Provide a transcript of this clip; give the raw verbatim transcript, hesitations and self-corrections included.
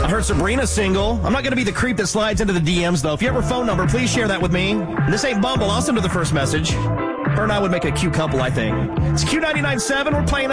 I heard Sabrina's single. I'm not going to be the creep that slides into the D Ms, though. If you have her phone number, please share that with me. And this ain't Bumble. I'll send her the first message. Her and I would make a cute couple, I think. It's Q ninety-nine point seven. We're playing